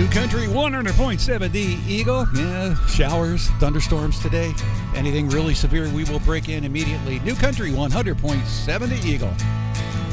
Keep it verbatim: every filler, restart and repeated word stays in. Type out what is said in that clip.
New Country one hundred point seven The Eagle. Yeah, showers, thunderstorms today. Anything really severe, we will break in immediately. New Country one hundred point seven The Eagle.